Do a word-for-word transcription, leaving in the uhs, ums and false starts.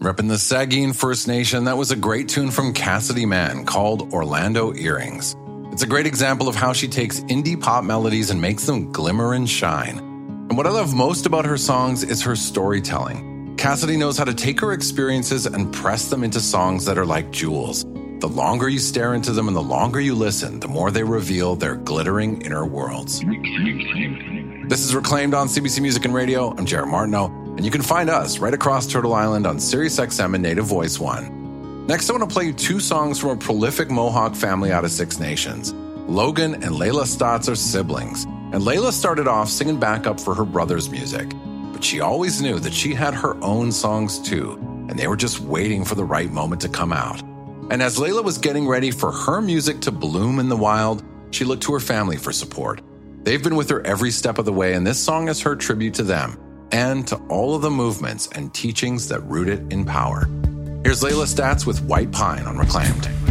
Repping the Saugeen First Nation, that was a great tune from Cassidy Mann called Orlando Earrings. It's a great example of how she takes indie pop melodies and makes them glimmer and shine. And what I love most about her songs is her storytelling. Cassidy knows how to take her experiences and press them into songs that are like jewels. The longer you stare into them and the longer you listen, the more they reveal their glittering inner worlds. This is Reclaimed on C B C Music and Radio. I'm Jared Martineau, and you can find us right across Turtle Island on SiriusXM and Native Voice One. Next, I want to play you two songs from a prolific Mohawk family out of Six Nations. Logan and Layla Stotts are siblings, and Layla started off singing backup for her brother's music. But she always knew that she had her own songs too, and they were just waiting for the right moment to come out. And as Layla was getting ready for her music to bloom in the wild, she looked to her family for support. They've been with her every step of the way, and this song is her tribute to them and to all of the movements and teachings that root it in power. Here's Layla Stotts with White Pine on Reclaimed.